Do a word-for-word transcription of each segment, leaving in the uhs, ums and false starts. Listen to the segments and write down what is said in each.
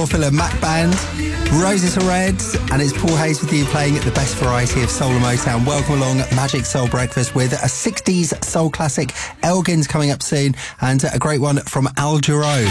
Caulfield and Mac Band. Roses are red, and it's Paul Hayes with you playing the best variety of soul and Motown. Welcome along Magic Soul Breakfast with a sixties soul classic. Elgin's coming up soon, and a great one from Al Jarreau.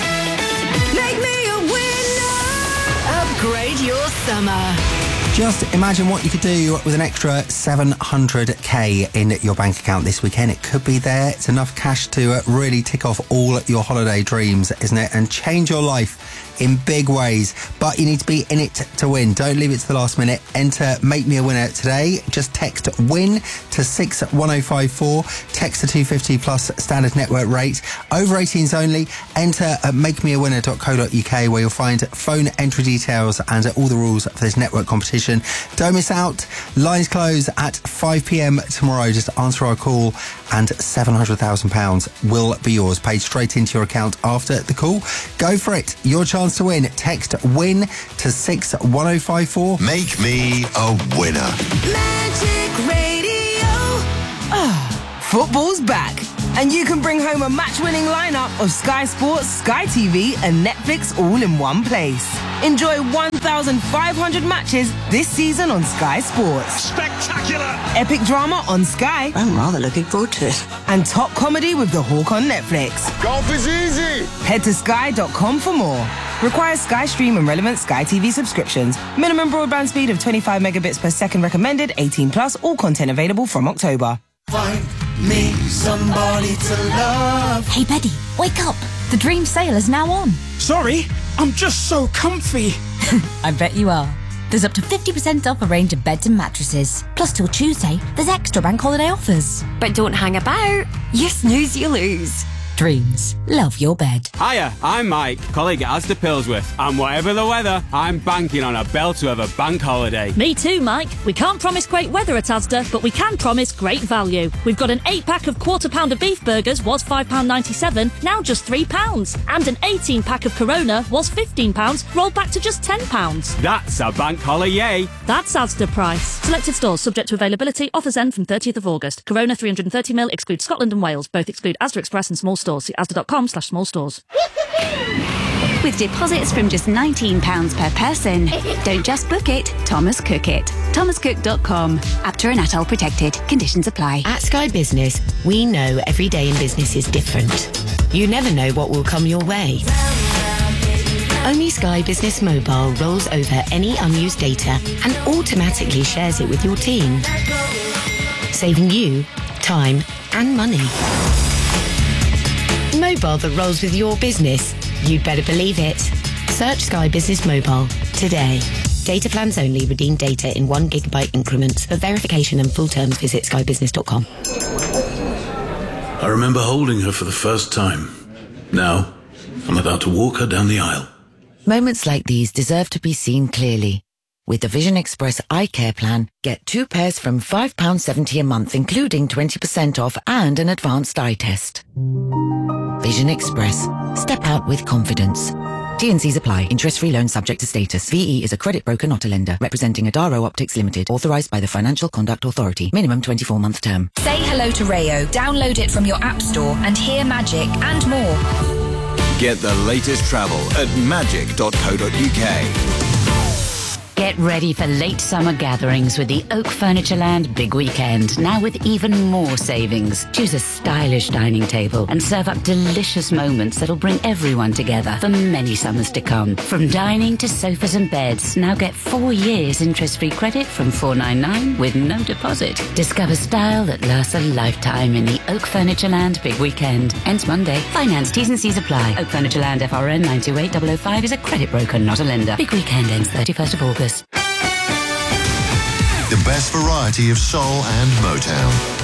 Make me a winner. Upgrade your summer. Just imagine what you could do with an extra seven hundred k in your bank account this weekend. It could be there. It's enough cash to uh, really tick off all your holiday dreams, isn't it? And change your life in big ways. But you need to be in it to win. Don't leave it to the last minute. Enter Make Me a Winner today. Just text WIN to six one oh five four. Text to two fifty plus standard network rate. Over eighteens only. Enter at make me a winner dot co dot uk where you'll find phone entry details and all the rules for this network competition. Don't miss out. Lines close at five p.m. tomorrow. Just answer our call and seven hundred thousand pounds will be yours, paid straight into your account after the call. Go for it. Your chance to win. Text WIN to six one oh five four. Make me a winner. Magic Radio. Ah, football's back. And you can bring home a match-winning lineup of Sky Sports, Sky T V and Netflix all in one place. Enjoy one thousand five hundred matches this season on Sky Sports. Spectacular! Epic drama on Sky. I'm rather looking forward to it. And top comedy with The Hawk on Netflix. Golf is easy! Head to sky dot com for more. Requires Sky Stream and relevant Sky T V subscriptions. Minimum broadband speed of twenty-five megabits per second recommended. eighteen plus. All content available from October. Find me somebody to love. Hey, Betty, wake up. The dream sale is now on. Sorry, I'm just so comfy. I bet you are. There's up to fifty percent off a range of beds and mattresses. Plus, till Tuesday, there's extra bank holiday offers. But don't hang about. You snooze, you lose. Dreams. Love your bed. Hiya, I'm Mike, colleague at Asda Pillsworth, and whatever the weather, I'm banking on a belter of a bank holiday. Me too, Mike. We can't promise great weather at Asda, but we can promise great value. We've got an eight pack of quarter pounder beef burgers, was five pounds ninety-seven, now just three pounds. And an eighteen pack of Corona, was fifteen pounds, rolled back to just ten pounds. That's a bank holiday. That's Asda price. Selected stores subject to availability. Offers end from thirtieth of August. Corona three hundred thirty milliliters excludes Scotland and Wales. Both exclude Asda Express and small stores. See asda dot com slash small stores. With deposits from just nineteen pounds per person. Don't just book it, Thomas Cook it. thomas cook dot com. Apter and Atoll protected. Conditions apply. At Sky Business, we know every day in business is different. You never know what will come your way. Only Sky Business Mobile rolls over any unused data and automatically shares it with your team, saving you time and money. Mobile that rolls with your business. You'd better believe it. Search Sky Business Mobile today. Data plans only. Redeem data in one gigabyte increments. For verification and full terms, visit sky business dot com. I remember holding her for the first time. Now, I'm about to walk her down the aisle. Moments like these deserve to be seen clearly. With the Vision Express Eye Care Plan, get two pairs from five pounds seventy a month, including twenty percent off and an advanced eye test. Vision Express. Step out with confidence. T and C's apply. Interest-free loan subject to status. V E is a credit broker, not a lender. Representing Adaro Optics Limited. Authorised by the Financial Conduct Authority. Minimum twenty-four month term. Say hello to Rayo. Download it from your app store and hear magic and more. Get the latest travel at magic dot co dot uk. Get ready for late summer gatherings with the Oak Furnitureland Big Weekend, now with even more savings. Choose a stylish dining table and serve up delicious moments that'll bring everyone together for many summers to come. From dining to sofas and beds, now get four years interest-free credit from four ninety-nine with no deposit. Discover style that lasts a lifetime in the Oak Furnitureland Big Weekend. Ends Monday. Finance T's and C's apply. Oak Furnitureland F R N nine two eight zero zero five is a credit broker, not a lender. Big Weekend ends thirty-first of August. The best variety of soul and Motown.